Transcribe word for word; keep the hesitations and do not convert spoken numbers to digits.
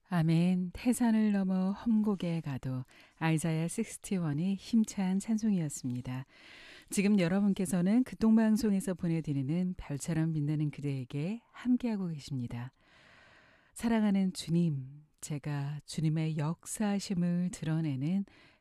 아멘. 태산을 넘어 험곡에 가도 아이자야 육십일의 힘찬 찬송이었습니다. 지금 여러분께서는 극동방송에서 보내드리는 별처럼 빛나는 그대에게 함께하고 계십니다. 사랑하는 주님, 제가 주님의 역사하심을 드러내는